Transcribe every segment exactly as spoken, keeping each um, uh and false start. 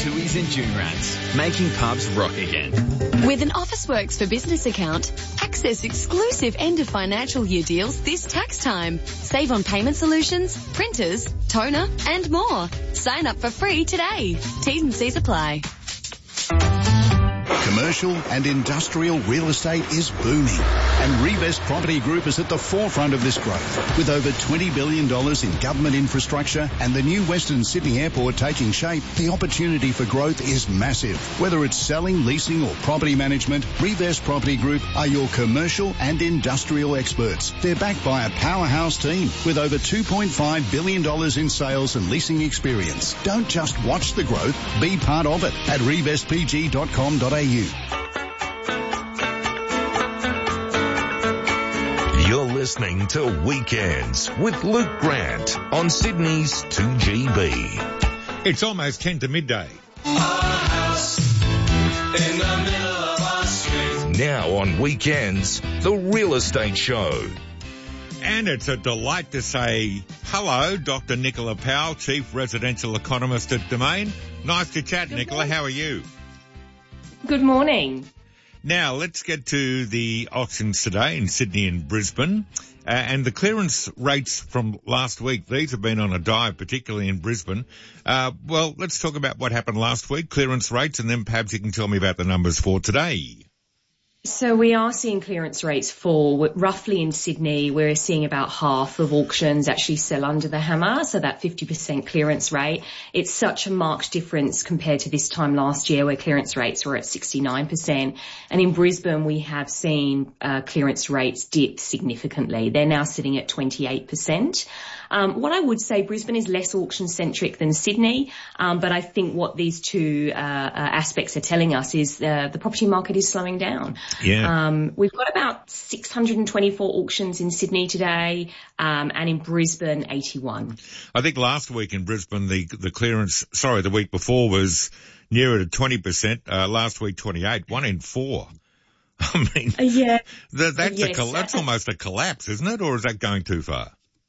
Tui's and Junrats, making pubs rock again. With an Officeworks for Business account, access exclusive end of financial year deals this tax time. Save on payment solutions, printers, toner, and more. Sign up for free today. T's and C's apply. Commercial and industrial real estate is booming, and Revest Property Group is at the forefront of this growth. With over twenty billion dollars in government infrastructure and the new Western Sydney Airport taking shape, the opportunity for growth is massive. Whether it's selling, leasing or property management, Revest Property Group are your commercial and industrial experts. They're backed by a powerhouse team with over two point five billion dollars in sales and leasing experience. Don't just watch the growth, be part of it at revest p g dot com dot a u. You're listening to Weekends with Luke Grant on Sydney's two G B. It's almost ten to midday. Our house in the middle of our street. Now on Weekends, The Real Estate Show. And it's a delight to say hello, Doctor Nicola Powell, Chief Residential Economist at Domain. Nice to chat, Good Nicola. Morning. How are you? Good morning. Now, let's get to the auctions today in Sydney and Brisbane. Uh, and the clearance rates from last week, these have been on a dive, particularly in Brisbane. Uh, well, let's talk about what happened last week, clearance rates, and then perhaps you can tell me about the numbers for today. So we are seeing clearance rates fall. Roughly in Sydney, we're seeing about half of auctions actually sell under the hammer, so that fifty percent clearance rate. It's such a marked difference compared to this time last year where clearance rates were at sixty-nine percent. And in Brisbane, we have seen uh, clearance rates dip significantly. They're now sitting at twenty-eight percent. Um, what I would say, Brisbane is less auction-centric than Sydney, um, but I think what these two uh, uh, aspects are telling us is uh, the property market is slowing down. Yeah. Um, we've got about six hundred twenty-four auctions in Sydney today, um, and in Brisbane, eighty-one. I think last week in Brisbane, the the clearance, sorry, the week before was nearer to twenty percent. Uh, last week, twenty-eight, one in four. I mean, uh, yeah, that, that's yes. a that's almost a collapse, isn't it? Or is that going too far?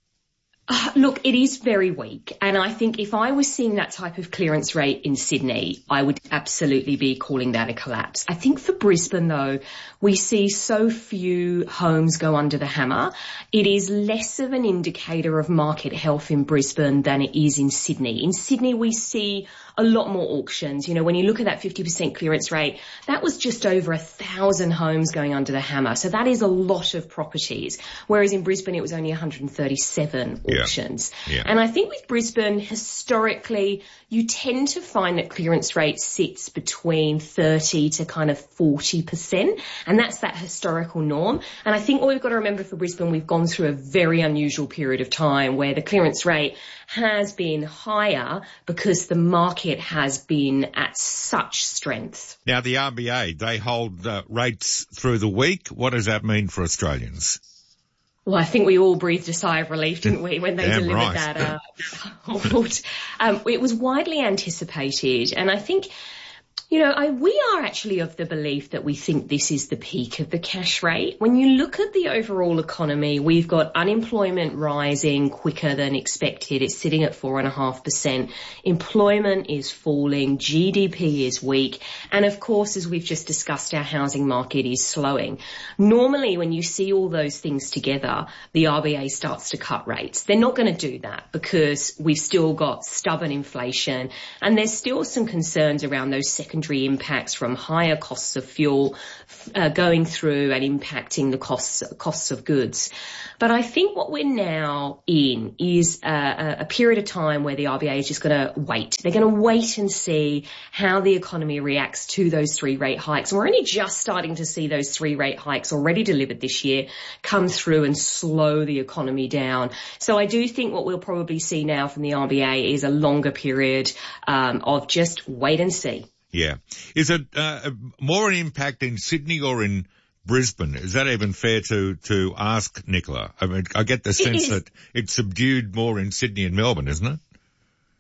Uh, look, it is very weak. And I think if I was seeing that type of clearance rate in Sydney, I would absolutely be calling that a collapse. I think for Brisbane, though, we see so few homes go under the hammer. It is less of an indicator of market health in Brisbane than it is in Sydney. In Sydney, we see a lot more auctions. You know, when you look at that fifty percent clearance rate, that was just over a thousand homes going under the hammer. So that is a lot of properties. Whereas in Brisbane, it was only one hundred thirty-seven yeah. auctions. Yeah. And I think with Brisbane, historically, you tend to find that clearance rate sits between thirty to kind of forty percent. And that's that historical norm. And I think what we've got to remember for Brisbane, we've gone through a very unusual period of time where the clearance rate has been higher because the market has been at such strength. Now, the R B A, they hold uh, rates through the week. What does that mean for Australians? Well, I think we all breathed a sigh of relief, didn't we, when they Damn delivered right. that uh, hold. Um, it was widely anticipated, and I think, you know, I, we are actually of the belief that we think this is the peak of the cash rate. When you look at the overall economy, we've got unemployment rising quicker than expected. It's sitting at four and a half percent. Employment is falling. G D P is weak. And of course, as we've just discussed, our housing market is slowing. Normally, when you see all those things together, the R B A starts to cut rates. They're not going to do that because we've still got stubborn inflation and there's still some concerns around those secondary impacts from higher costs of fuel uh, going through and impacting the costs costs of goods. But I think what we're now in is uh, a period of time where the R B A is just going to wait. They're going to wait and see how the economy reacts to those three rate hikes. And we're only just starting to see those three rate hikes already delivered this year come through and slow the economy down. So I do think what we'll probably see now from the R B A is a longer period um, of just wait and see. Yeah. Is it uh, more an impact in Sydney or in Brisbane? Is that even fair to, to ask, Nicola? I mean, I get the sense that it's subdued more in Sydney and Melbourne, isn't it?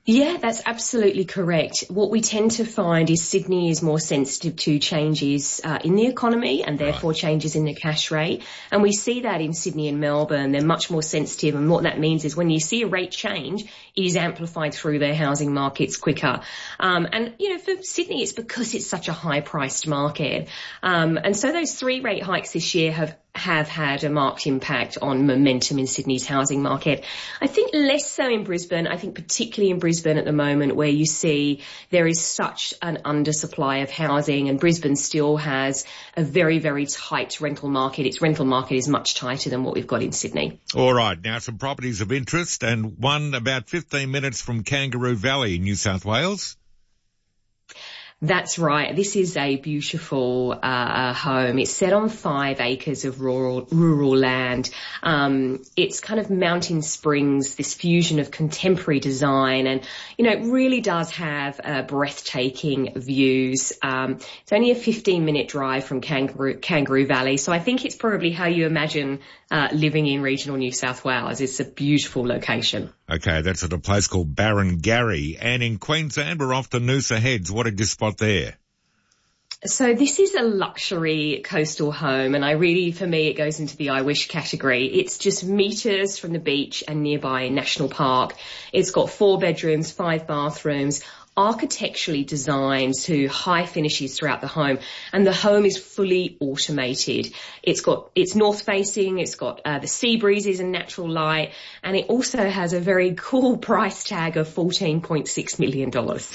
Yeah, that's absolutely correct. What we tend to find is Sydney is more sensitive to changes uh, in the economy and therefore right. changes in the cash rate. And we see that in Sydney and Melbourne. They're much more sensitive. And what that means is when you see a rate change, it is amplified through their housing markets quicker. Um, and, you know, for Sydney, it's because it's such a high-priced market. Um, and so those three rate hikes this year have have had a marked impact on momentum in Sydney's housing market. I think less so in Brisbane. I think particularly in Brisbane at the moment where you see there is such an undersupply of housing, and Brisbane still has a very, very tight rental market. Its rental market is much tighter than what we've got in Sydney. All right. Now some properties of interest, and one about fifteen minutes from Kangaroo Valley, New South Wales. That's right. This is a beautiful uh, home. It's set on five acres of rural rural land. Um, it's kind of Mountain Springs, this fusion of contemporary design, and you know it really does have uh, breathtaking views. Um, it's only a fifteen minute drive from Kangaroo Kangaroo Valley, so I think it's probably how you imagine uh, living in regional New South Wales. It's a beautiful location. Okay, that's at a place called Barrengarry. And in Queensland, we're off to Noosa Heads. What did you spot there? So this is a luxury coastal home, and I really, for me, it goes into the I wish category. It's just metres from the beach and nearby National Park. It's got four bedrooms, five bathrooms, architecturally designed to high finishes throughout the home, and the home is fully automated. It's got, it's north facing, it's got uh, the sea breezes and natural light, and it also has a very cool price tag of fourteen point six million dollars.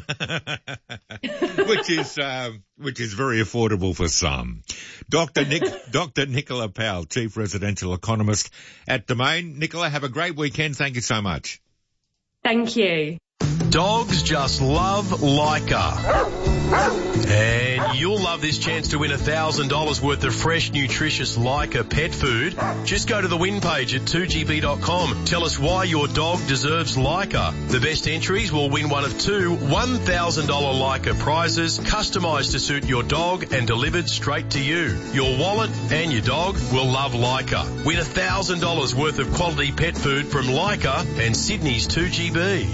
which is, um, which is very affordable for some. Doctor Nick, Doctor Nicola Powell, Chief Residential Economist at Domain. Nicola, have a great weekend. Thank you so much. Thank you. Dogs just love Leica. And you'll love this chance to win one thousand dollars worth of fresh, nutritious Leica pet food. Just go to the win page at two G B dot com. Tell us why your dog deserves Leica. The best entries will win one of two one thousand dollars Leica prizes, customised to suit your dog and delivered straight to you. Your wallet and your dog will love Leica. Win one thousand dollars worth of quality pet food from Leica and Sydney's two G B.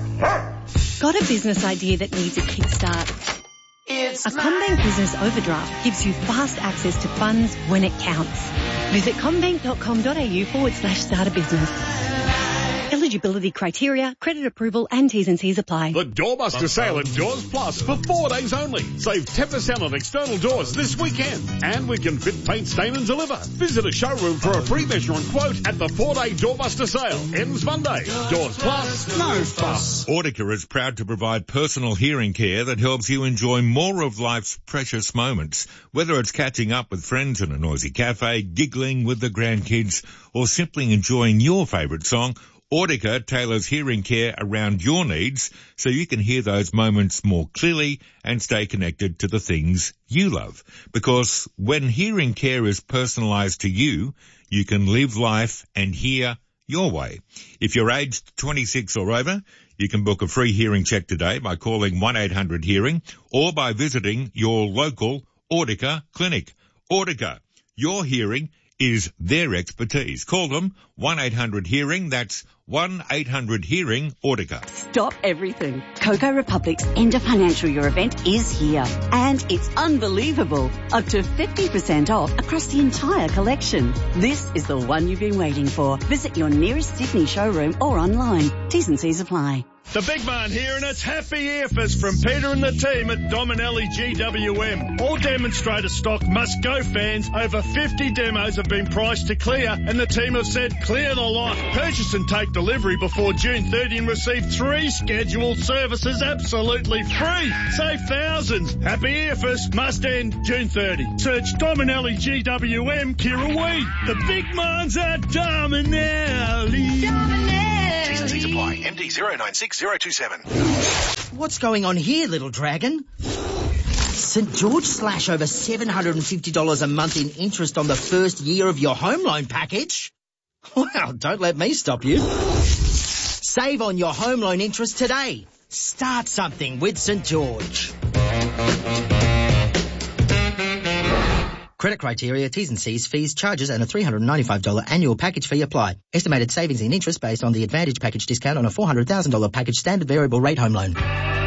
Got a business idea that needs a kickstart? It's a CommBank Business Overdraft gives you fast access to funds when it counts. Visit commbank dot com dot a u forward slash start a business. Eligibility criteria, credit approval and T's and C's apply. The Doorbuster sale at Doors Plus for four days only. Save ten percent on external doors this weekend. And we can fit, paint, stain and deliver. Visit a showroom for a free measure and quote at the four-day Doorbuster sale. Ends Monday. Doors Plus, no fuss. Audica is proud to provide personal hearing care that helps you enjoy more of life's precious moments. Whether it's catching up with friends in a noisy cafe, giggling with the grandkids, or simply enjoying your favourite song, Audica tailors hearing care around your needs so you can hear those moments more clearly and stay connected to the things you love. Because when hearing care is personalised to you, you can live life and hear your way. If you're aged twenty-six or over, you can book a free hearing check today by calling one eight hundred hearing or by visiting your local Audica clinic. Audica, your hearing is their expertise. Call them one eight hundred hearing. That's one eight hundred hearing Audica. Stop everything. Coco Republic's end of financial year event is here. And it's unbelievable. Up to fifty percent off across the entire collection. This is the one you've been waiting for. Visit your nearest Sydney showroom or online. T's and C's apply. The big man here, and it's Happy Earfest from Peter and the team at Dominelli G W M. All demonstrator stock must go, fans. Over fifty demos have been priced to clear, and the team have said clear the lot. Purchase and take delivery before June thirtieth and receive three scheduled services absolutely free. Save thousands. Happy Earfest must end June thirtieth. Search Dominelli G W M Kirrawee. The big man's at Dominelli. Dominelli. T's and C's apply. M D zero nine six zero two seven. What's going on here, little dragon? St George slash over seven hundred fifty dollars a month in interest on the first year of your home loan package? Well, don't let me stop you. Save on your home loan interest today. Start something with St George. Credit criteria, T's and C's, fees, charges and a three hundred ninety-five dollars annual package fee apply. Estimated savings in interest based on the Advantage package discount on a four hundred thousand dollars package standard variable rate home loan.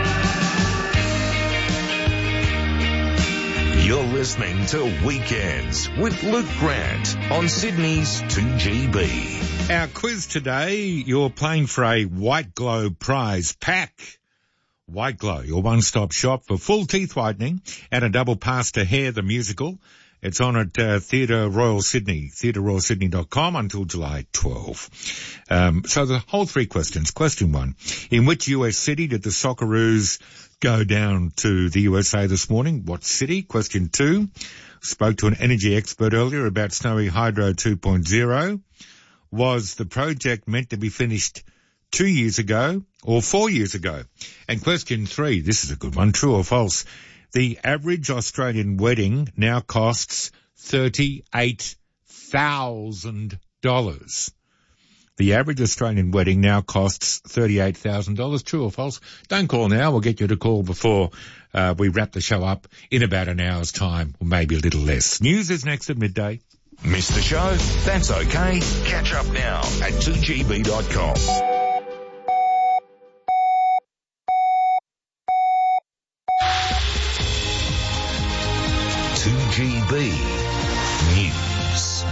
You're listening to Weekends with Luke Grant on Sydney's two G B. Our quiz today, you're playing for a White Glow prize pack. White Glow, your one-stop shop for full teeth whitening and a double pass to Hair the Musical. It's on at uh, Theatre Royal Sydney, theatre royal sydney dot com until July twelfth. Um, so the whole three questions. Question one, in which U S city did the Socceroos go down to the U S A this morning? What city? Question two, spoke to an energy expert earlier about Snowy Hydro two point oh. Was the project meant to be finished two years ago or four years ago? And question three, this is a good one, true or false? The average Australian wedding now costs thirty-eight thousand dollars. The average Australian wedding now costs thirty-eight thousand dollars. True or false? Don't call now. We'll get you to call before uh, we wrap the show up in about an hour's time, or maybe a little less. News is next at midday. Missed the show? That's okay. Catch up now at two G B dot com. two G B News.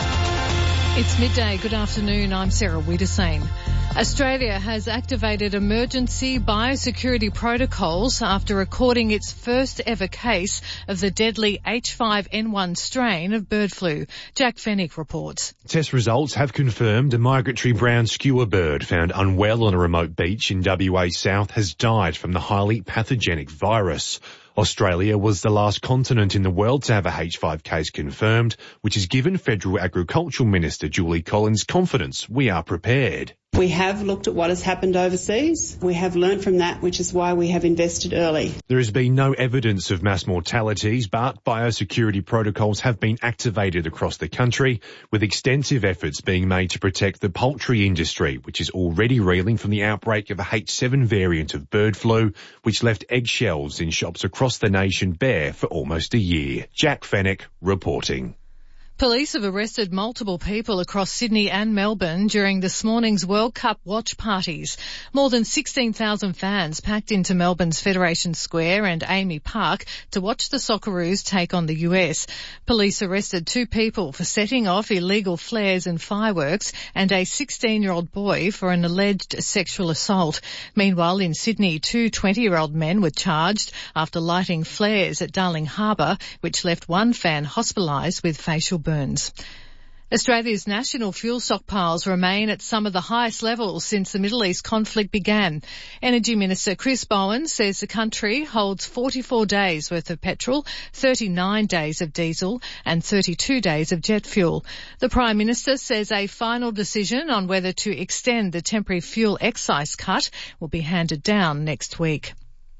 It's midday. Good afternoon. I'm Sarah Wiedersame. Australia has activated emergency biosecurity protocols after recording its first ever case of the deadly H five N one strain of bird flu. Jack Fennick reports. Test results have confirmed a migratory brown skewer bird found unwell on a remote beach in W A South has died from the highly pathogenic virus. Australia was the last continent in the world to have a H five case confirmed, which has given Federal Agricultural Minister Julie Collins confidence we are prepared. We have looked at what has happened overseas. We have learned from that, which is why we have invested early. There has been no evidence of mass mortalities, but biosecurity protocols have been activated across the country, with extensive efforts being made to protect the poultry industry, which is already reeling from the outbreak of a H seven variant of bird flu, which left eggshells in shops across the nation bare for almost a year. Jack Fennick reporting. Police have arrested multiple people across Sydney and Melbourne during this morning's World Cup watch parties. More than sixteen thousand fans packed into Melbourne's Federation Square and Amy Park to watch the Socceroos take on the U S. Police arrested two people for setting off illegal flares and fireworks and a sixteen-year-old boy for an alleged sexual assault. Meanwhile, in Sydney, two twenty-year-old men were charged after lighting flares at Darling Harbour, which left one fan hospitalised with facial burns. Australia's national fuel stockpiles remain at some of the highest levels since the Middle East conflict began. Energy Minister Chris Bowen says the country holds forty-four days worth of petrol, thirty-nine days of diesel and thirty-two days of jet fuel. The Prime Minister says a final decision on whether to extend the temporary fuel excise cut will be handed down next week.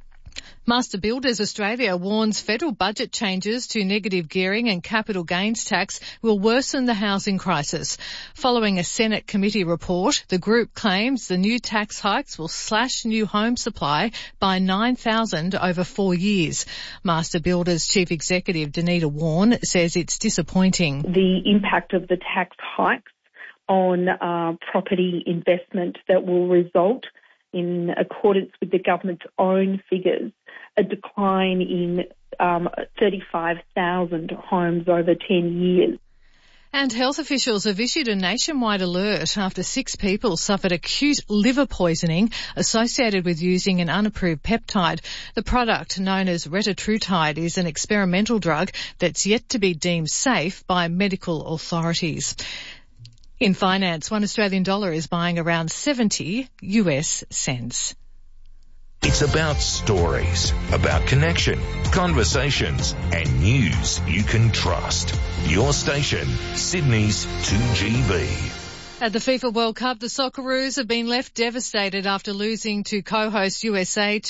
Master Builders Australia warns federal budget changes to negative gearing and capital gains tax will worsen the housing crisis. Following a Senate committee report, the group claims the new tax hikes will slash new home supply by nine thousand over four years. Master Builders Chief Executive Danita Warren says it's disappointing. The impact of the tax hikes on uh, property investment that will result, in accordance with the government's own figures, a decline in um, thirty-five thousand homes over ten years. And health officials have issued a nationwide alert after six people suffered acute liver poisoning associated with using an unapproved peptide. The product, known as retatrutide, is an experimental drug that's yet to be deemed safe by medical authorities. In finance, one Australian dollar is buying around seventy U S cents. It's about stories, about connection, conversations, and news you can trust. Your station, Sydney's two G B. At the FIFA World Cup, the Socceroos have been left devastated after losing to co-host U S A